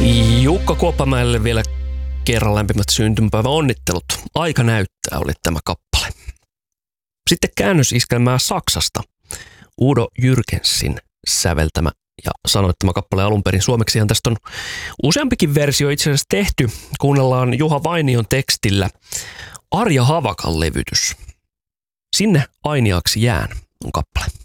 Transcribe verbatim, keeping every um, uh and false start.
Jukka Kuoppamäelle vielä kerran lämpimät syntymäpäivän onnittelut. Aika näyttää oli tämä kappale. Sitten käännösiskelmää Saksasta. Udo Jürgensin säveltämä ja sanoittama kappale alun perin suomeksihan tästä on useampikin versio itse asiassa tehty. Kuunnellaan Juha Vainion tekstillä Arja Havakan levytys. Sinne ainiaksi jään on kappale.